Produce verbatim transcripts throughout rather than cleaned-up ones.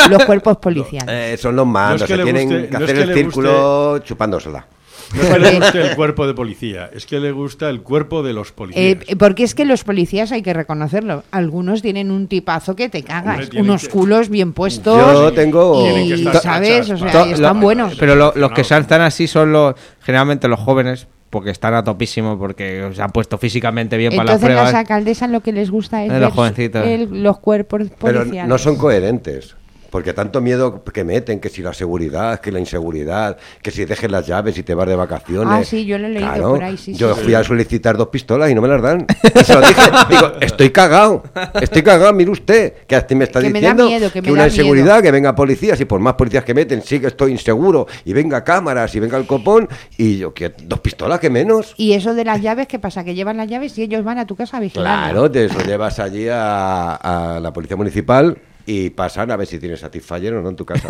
los cuerpos policiales. Eh, son los mandos, no es que se tienen guste, que no hacer es que el círculo guste... chupándosela. No es que le guste el cuerpo de policía, es que le gusta el cuerpo de los policías. Eh, porque es que los policías, hay que reconocerlo, algunos tienen un tipazo que te cagas, Hombre, unos que... culos bien puestos. Yo tengo... Y, ¿sabes? O sea, to- están lo, buenos. Pero lo, los que están así son los generalmente los jóvenes, porque están a topísimo, porque se han puesto físicamente bien Entonces, para las pruebas. las alcaldesas lo que les gusta es Eh, ver los jovencitos. el- los cuerpos policiales. Pero no son coherentes. Porque tanto miedo que meten, que si la seguridad, que la inseguridad, que si dejes las llaves y te vas de vacaciones. Ah, sí, yo lo he leído Claro, por ahí, sí, Yo sí, fui sí. a solicitar dos pistolas y no me las dan. Y se lo dije, digo, estoy cagado, estoy cagado, mire usted, que hasta me está Que me da diciendo miedo, que me una da inseguridad, que venga policías y por más policías que meten, sí que estoy inseguro, y venga cámaras, y venga el copón, y yo, que dos pistolas, que menos. Y eso de las llaves, ¿qué pasa? Que llevan las llaves y ellos van a tu casa a vigilar. Claro, te eso llevas allí a, a la policía municipal y pasan a ver si tienes Satisfyer o no en tu casa.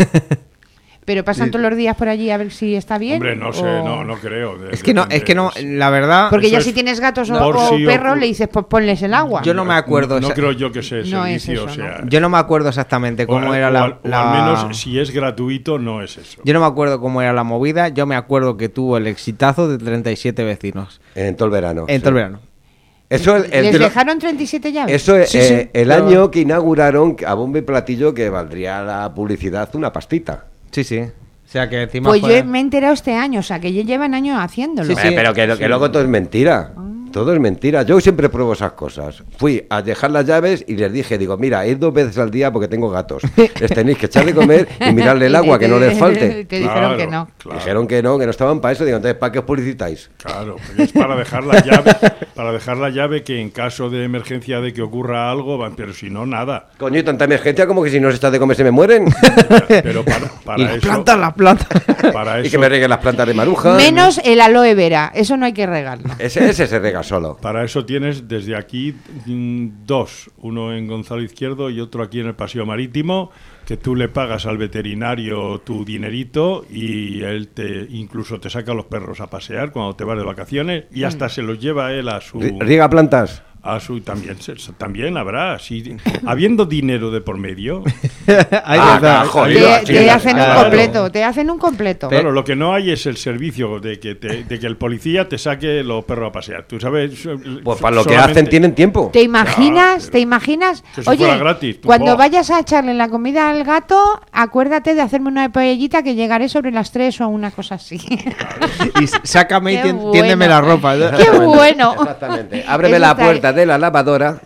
Pero pasan Sí. todos los días por allí a ver si está bien. Hombre, no sé, o- no, no creo. De- Es que no, depende, es que no, pues, la verdad. Porque Eso ya es- si tienes gatos o, por o si perros, ocurre- le dices, pues ponles el agua. Yo no me acuerdo, No, no o sea, creo yo que ese no es servicio eso, sea. Yo no me acuerdo exactamente cómo o, era o la, al, o la- al menos si es gratuito, no es eso. Yo no me acuerdo cómo era la movida. Yo me acuerdo que tuvo el exitazo de treinta y siete vecinos En todo el verano. en sí. todo el verano. Eso el, el- ¿Les de lo- dejaron treinta y siete llaves? Eso es Sí, eh, sí, el pero- año que inauguraron a bombo y platillo, que valdría la publicidad una pastita. Sí, sí. O sea que encima Pues fue- yo me he enterado este año, o sea, que ya llevan años haciéndolo. Sí, sí. Eh, pero que, que luego todo es mentira. Todo es mentira. Yo siempre pruebo esas cosas. Fui a dejar las llaves y les dije, digo, mira, ir dos veces al día porque tengo gatos. Les tenéis que echar de comer y mirarle el agua, que no les falte. Te dijeron que no. Claro, Dijeron que no, que no estaban para eso. Digo, entonces, ¿para qué os publicitáis? claro, porque es para dejar la llave, para dejar la llave que en caso de emergencia de que ocurra algo, van, pero si no, nada. Coño, y tanta emergencia como que si no se está de comer se me mueren. Pero para, para Y las eso, plantas, las plantas. para Y eso, que me reguen las plantas de maruja. Menos el aloe vera, eso no hay que regarlo. Ese, ese se rega solo. para eso tienes desde aquí mm, dos, uno en Gonzalo Izquierdo y otro aquí en el Paseo Marítimo, que tú le pagas al veterinario tu dinerito y él te incluso te saca los perros a pasear cuando te vas de vacaciones y hasta se los lleva él a su Ri- Riega plantas. a su también se- también habrá si habiendo dinero de por medio. Ahí Ah, está. ah, joder. Te, así te es, hacen un claro. completo, te hacen un completo. Claro, lo que no hay es el servicio de que te- de que el policía te saque los perros a pasear. Tú sabes, Pues para lo que solamente- hacen tienen tiempo. ¿Te imaginas? pero- ¿Te imaginas? que si Oye, fuera gratis, tú, cuando ¡buah! vayas a echarle la comida al gato, acuérdate de hacerme una paellita que llegaré sobre las tres o una cosa así. Y sácame y Qué tien- bueno. tiéndeme la ropa. ¡Qué bueno! Exactamente. Ábreme Eso la está- puerta de la lavadora.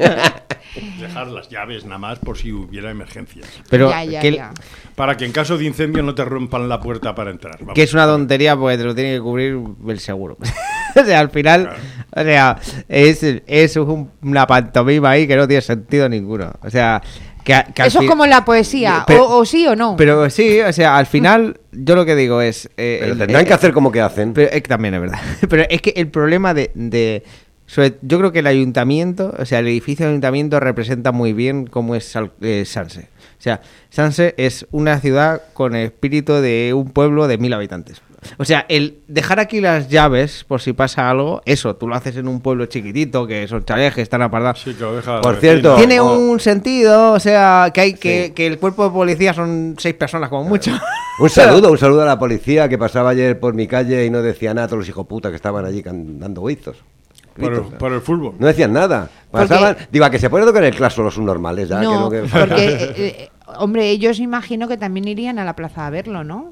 Dejar las llaves nada más por si hubiera emergencias. Pero Ya, ya, que, ya. Para que en caso de incendio no te rompan la puerta para entrar. Vamos. que es una tontería porque te lo tiene que cubrir el seguro. O sea, al final, o sea, es, es un- una pantomima ahí que no tiene sentido ninguno. O sea, que, a- que al Eso es fin- como la poesía, Pero- o, o sí o no. Pero sí, o sea, al final, yo lo que digo es. eh, Pero el- tendrán eh, que hacer como que hacen. Pero, eh, también es verdad. Pero es que el problema de, de sobre- yo creo que el ayuntamiento, o sea, el edificio del ayuntamiento representa muy bien cómo es Sal- eh, Sanse. O sea, Sanse es una ciudad con el espíritu de un pueblo de mil habitantes. O sea, el dejar aquí las llaves por si pasa algo, eso, tú lo haces en un pueblo chiquitito, que son chalés que están apartados. Sí, que lo deja Por la cierto, vecina. Tiene Oh. un sentido, o sea, que hay que, Sí. que el cuerpo de policía son seis personas como mucho. Un saludo, un saludo a la policía que pasaba ayer por mi calle y no decía nada a todos los hijos putas que estaban allí can- dando guizos. Por el, Gritos. por el fútbol. No decían nada. Pasaban, digo, a que se puede tocar el claso los subnormales ya. no, que no que- porque, eh, eh, hombre, ellos imagino que también irían a la plaza a verlo, ¿no?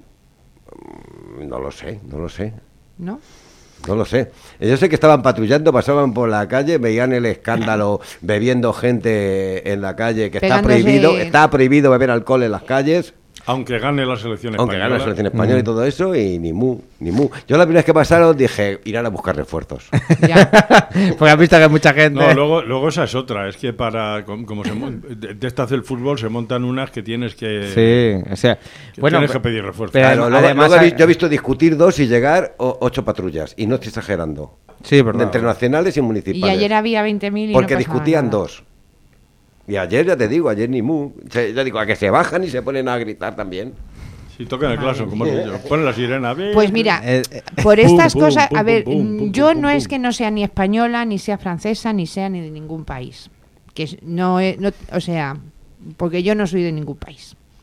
No lo sé, no lo sé. ¿No? No lo sé. Yo sé que estaban patrullando, pasaban por la calle, veían el escándalo, bebiendo gente en la calle, que está Pegándose- prohibido, está prohibido beber alcohol en las calles, Aunque gane la selección aunque española. gane la selección española y todo eso, y ni mu, ni mu. Yo la primera vez que pasaron dije, irán a buscar refuerzos. Ya. Porque has visto que hay mucha gente. No, luego, luego esa es otra. Es que para com- como se mon- de, de estas del fútbol se montan unas que tienes que, Sí, o sea, que bueno, tienes que pe- pedir refuerzo. pero Claro, luego- además luego he hay- vi- yo he visto discutir dos y llegar o- ocho patrullas, y no estoy exagerando. Sí, verdad. De entre nacionales y municipales. Y ayer había veinte mil y Porque no pasaba discutían nada. dos. Y ayer, ya te digo, ayer ni mu. Se- Ya digo, a que se bajan y se ponen a gritar también. Si tocan el claso, como has dicho. Ponen la sirena. ve- Pues mira, Eh, eh, por estas Pum, pum, cosas, pum, a ver, pum, mm, pum, yo pum, no pum. es que no sea ni española, ni sea francesa, ni sea ni de ningún país. Que es- no, es- no, o sea, porque yo no soy de ningún país.